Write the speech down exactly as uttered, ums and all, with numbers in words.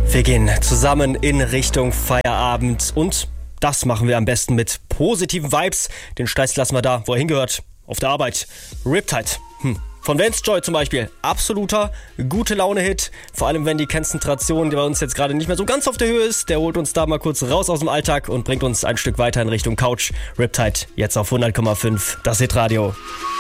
Wir gehen zusammen in Richtung Feierabend und das machen wir am besten mit positiven Vibes. Den Stress lassen wir da, wo er hingehört, auf der Arbeit. Riptide, hm. von Vance Joy zum Beispiel, absoluter Gute-Laune-Hit. Vor allem, wenn die Konzentration, die bei uns jetzt gerade nicht mehr so ganz auf der Höhe ist, der holt uns da mal kurz raus aus dem Alltag und bringt uns ein Stück weiter in Richtung Couch. Riptide, jetzt auf hundert Komma fünf, das Hitradio.